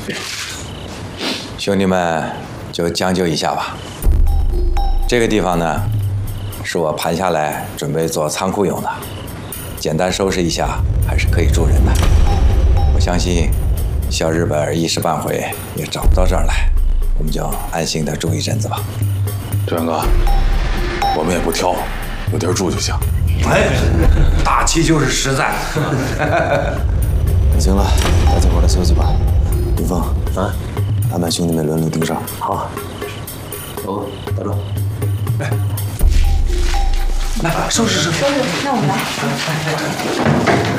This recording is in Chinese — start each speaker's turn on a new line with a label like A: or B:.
A: 兄弟们就将就一下吧。这个地方呢，是我盘下来准备做仓库用的，简单收拾一下还是可以住人的。我相信小日本一时半会也找不到这儿来，我们就安心的住一阵子吧。
B: 志远哥，我们也不挑，有地儿住就行。
C: 哎，大气就是实在。
D: 行了，大家伙来休息吧。云峰啊，安排兄弟们轮流盯梢。
E: 好。走，大壮。
C: 来，收拾收拾。
F: 那我们来。